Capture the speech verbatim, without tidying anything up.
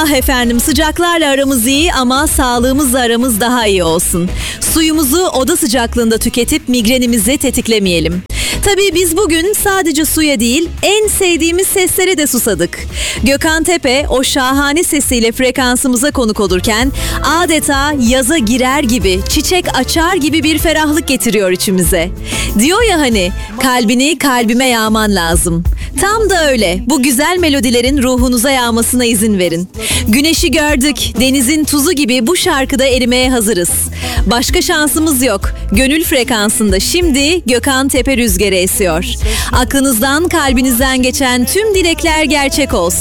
Ah efendim, sıcaklarla aramız iyi ama sağlığımızla aramız daha iyi olsun. Suyumuzu oda sıcaklığında tüketip migrenimizi tetiklemeyelim. Tabii biz bugün sadece suya değil, en sevdiğimiz seslere de susadık. Gökhan Tepe o şahane sesiyle frekansımıza konuk olurken adeta yaza girer gibi, çiçek açar gibi bir ferahlık getiriyor içimize. Diyor ya hani, kalbini kalbime yağman lazım. Tam da öyle. Bu güzel melodilerin ruhunuza yağmasına izin verin. Güneşi gördük, denizin tuzu gibi bu şarkıda erimeye hazırız. Başka şansımız yok. Gönül frekansında şimdi Gökhan Tepe rüzgarı esiyor. Aklınızdan, kalbinizden geçen tüm dilekler gerçek olsun.